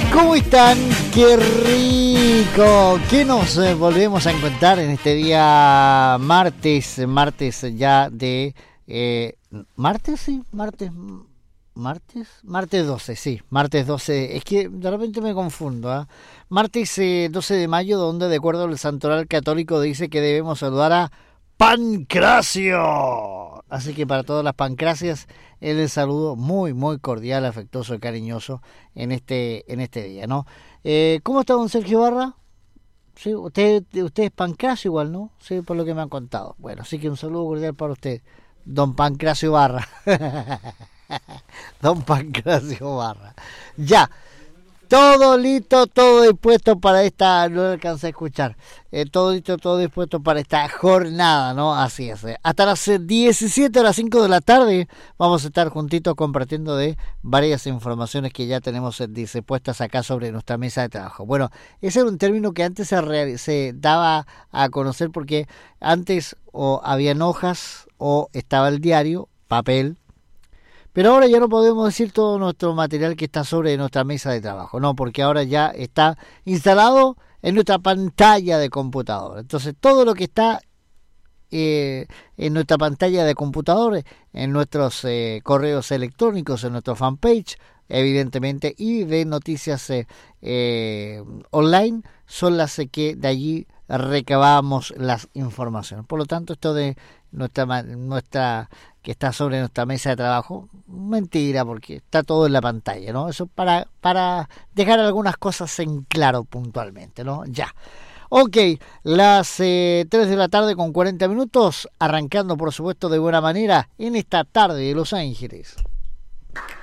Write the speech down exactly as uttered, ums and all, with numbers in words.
¿Cómo están? ¡Qué rico! ¿Qué nos eh, volvemos a encontrar en este día martes? Martes ya de... Eh, ¿Martes? Sí, martes... ¿Martes? Martes doce, sí, martes doce. Es que de repente me confundo. ¿eh? Martes eh, doce de mayo, donde de acuerdo al santoral católico dice que debemos saludar a Pancracio. Así que para todas las Pancracias, el saludo muy, muy cordial, afectuoso y cariñoso en este, en este día, ¿no? Eh, ¿Cómo está don Sergio Barra? Sí, usted, usted es Pancracio igual, ¿no? Sí, por lo que me han contado. Bueno, así que un saludo cordial para usted, don Pancracio Barra. Don Pancracio Barra. Ya. Todo listo, todo dispuesto para esta, no alcancé a escuchar, eh, todo listo, todo dispuesto para esta jornada, ¿no? Así es. Eh. Hasta las diecisiete horas cinco de la tarde vamos a estar juntitos compartiendo de varias informaciones que ya tenemos eh, dispuestas acá sobre nuestra mesa de trabajo. Bueno, ese era un término que antes se, re, se daba a conocer porque antes o habían hojas o estaba el diario, papel. Pero ahora ya no podemos decir todo nuestro material que está sobre nuestra mesa de trabajo, no, porque ahora ya está instalado en nuestra pantalla de computador. Entonces, todo lo que está eh, en nuestra pantalla de computador, en nuestros eh, correos electrónicos, en nuestro fanpage, evidentemente, y de noticias eh, eh, online, son las que de allí recabamos las informaciones. Por lo tanto, esto de nuestra nuestra que está sobre nuestra mesa de trabajo, mentira, porque está todo en la pantalla, ¿no? Eso para para dejar algunas cosas en claro puntualmente, ¿no? Ya. Ok, las eh, tres de la tarde con cuarenta minutos, arrancando por supuesto de buena manera en esta tarde de Los Ángeles.